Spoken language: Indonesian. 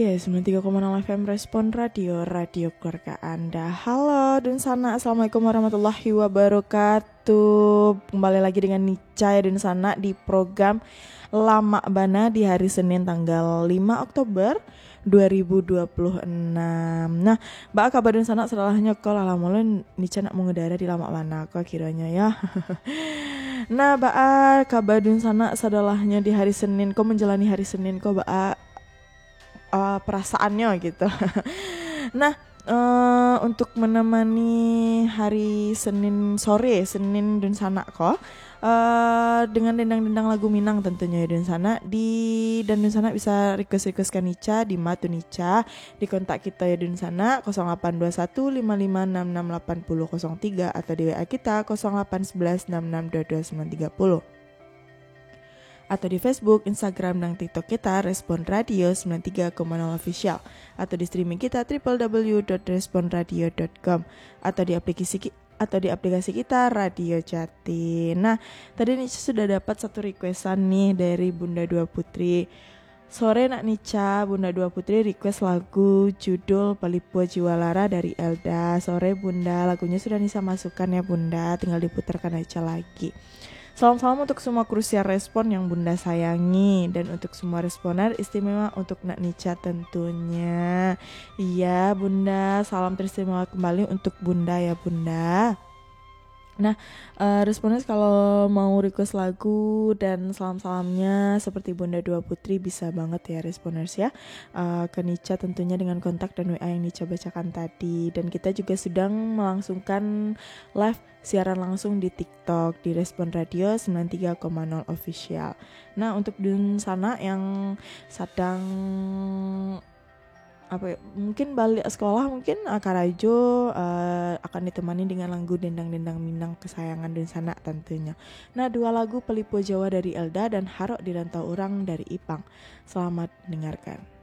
Ya, 93,0 FM Respon Radio, radio keluarga Anda. Halo dan sana, Assalamualaikum warahmatullahi wabarakatuh. Kembali lagi dengan Nica dan sana di program Lama Bana di hari Senin tanggal 5 Oktober 2026. Nah, Mbak kabar dan sana setelahnya kau alhamdulillah Nica nak mengudara di Lama Bana kau kiranya ya. Nah, Mbak kabar dan sana setelahnya di hari Senin kau menjalani hari Senin kau Mbak perasaannya gitu. Nah, untuk menemani hari Senin sore, Senin dan sana kok dengan dendang-dendang lagu Minang tentunya ya dan sana dan sana bisa request-requestkan Nica di Matu Nica di kontak kita ya dan sana 082155668003 atau di WA kita 0811662230 atau di Facebook, Instagram, dan TikTok kita Respon Radio 93,0 Official atau di streaming kita www.responradio.com atau di aplikasi kita Radio Jati. Nah, tadi Nica sudah dapat satu requestan nih dari Bunda Dua Putri. Sore nak Nica, Bunda Dua Putri request lagu judul Palipua Jiwalara dari Elda. Sore Bunda, lagunya sudah Nica masukkan ya Bunda, tinggal diputarkan aja lagi. Salam-salam untuk semua krusial respon yang Bunda sayangi dan untuk semua responer istimewa untuk Nak Nica tentunya. Iya Bunda, salam teristimewa kembali untuk Bunda ya Bunda. Nah, responers kalau mau request lagu dan salam-salamnya seperti Bunda Dua Putri bisa banget ya responers ya ke Nica tentunya dengan kontak dan WA yang Nica bacakan tadi. Dan kita juga sedang melangsungkan live siaran langsung di TikTok di Respon Radio 93,0 Official. Nah, untuk di sana yang sedang mungkin balik sekolah mungkin Karajo akan ditemani dengan lagu Dendang-Dendang Minang kesayangan dan sana tentunya. Nah, 2 lagu Pelipua Jawa dari Elda dan Harok di Rantau Urang dari Ipang. Selamat mendengarkan.